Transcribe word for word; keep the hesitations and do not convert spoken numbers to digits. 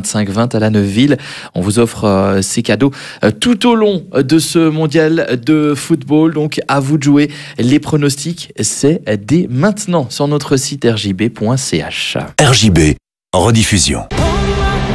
vingt-cinq vingt à la Neuville. On vous offre euh, ces cadeaux euh, tout au long de ce mondial de football. Donc à vous de jouer. Les pronostics, c'est dès maintenant sur notre site r j b point c h. R J B en rediffusion.